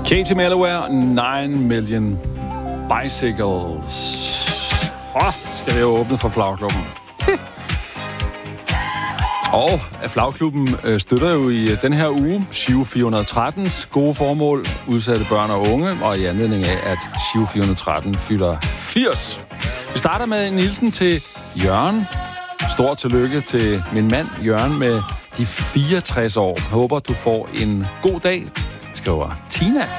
Katie Melloware, 9 Million Bicycles. Skal vi jo åbne for Flagklubben. Og Flagklubben støtter jo i den her uge Giro 413's gode formål, udsatte børn og unge, og i anledning af, at Giro 413 fylder 80. Vi starter med en hilsen til Jørgen. Stort tillykke til min mand Jørgen med de 64 år. Håber, du får en god dag, skriver Tina.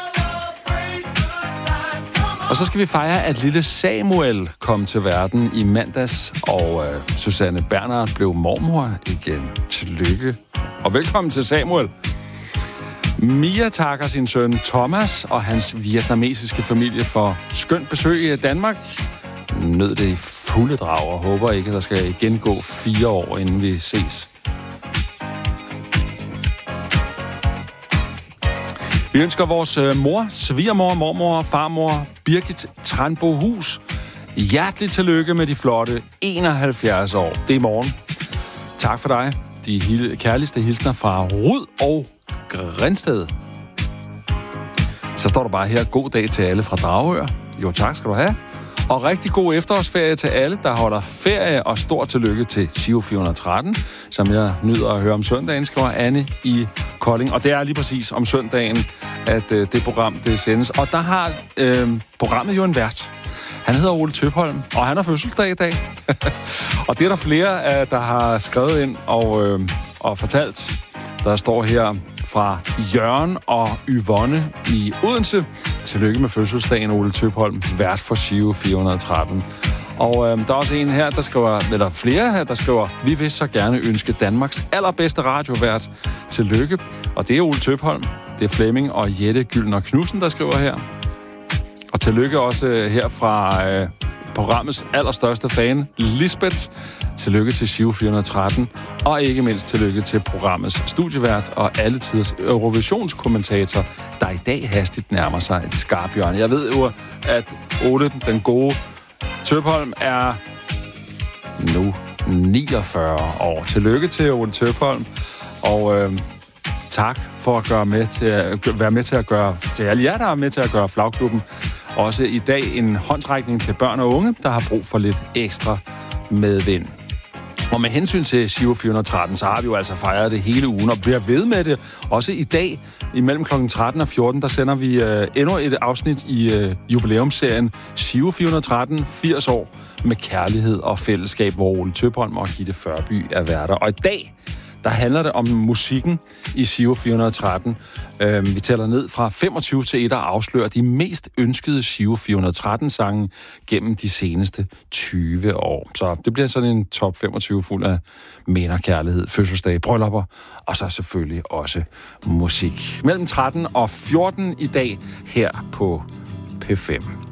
Og så skal vi fejre, at lille Samuel kom til verden i mandags, og Susanne Bernhardt blev mormor igen. Tillykke. Og velkommen til Samuel. Mia takker sin søn Thomas og hans vietnamesiske familie for skønt besøg i Danmark. Nød det i fulde drag og håber ikke, at der skal igen gå 4 år, inden vi ses. Vi ønsker vores mor, svigermor, mormor, farmor, Birgit Tranbohus hjerteligt tillykke med de flotte 71 år. Det er i morgen. Tak for dig. De kærligste hilsner fra Rud og Grindsted. Så står der bare her, god dag til alle fra Dragør. Jo, tak skal du have. Og rigtig god efterårsferie til alle, der holder ferie, og stort tillykke til Giro 413, som jeg nyder at høre om søndagen, skriver Anne i Kolding. Og det er lige præcis om søndagen, at det program det sendes. Og der har programmet jo en vært. Han hedder Ole Tøpholm, og han har fødselsdag i dag. Og det er der flere, der har skrevet ind og fortalt. Der står her fra Jørgen og Yvonne i Odense. Tillykke med fødselsdagen, Ole Tøpholm, vært for Giro 413. Og der er også en her, der skriver, eller flere her, der skriver, vi vil så gerne ønske Danmarks allerbedste radiovært tillykke. Og det er Ole Tøpholm, det er Flemming og Jette Gyldner Knudsen, der skriver her. Og tillykke også her fra programmets allerstørste fan, Lisbeth. Tillykke til Giro 413, og ikke mindst tillykke til programmets studievært og alle tiders Eurovisionskommentator, der i dag hastigt nærmer sig et skarphjørne. Jeg ved jo, at Ole, den gode Tøpholm, er nu 49 år. Tillykke til Ole Tøpholm, og tak for at være med til at gøre til alle jer, der er med til at gøre Flagklubben. Også i dag en håndsrækning til børn og unge, der har brug for lidt ekstra medvind. Og med hensyn til Giro 413, så har vi jo altså fejret det hele ugen, og bliver ved med det. Også i dag, imellem kl. 13 og 14, der sender vi endnu et afsnit i jubilæumsserien Giro 413, 80 år med kærlighed og fællesskab, hvor Ole Tøpholm og Gitte Førby er værter. Og i dag, der handler det om musikken i Giro 413. Vi tæller ned fra 25 til 1 og afslører de mest ønskede Giro 413-sange gennem de seneste 20 år. Så det bliver sådan en top 25 fuld af minder, kærlighed, fødselsdage, bryllupper, og så selvfølgelig også musik. Mellem 13 og 14 i dag her på P5.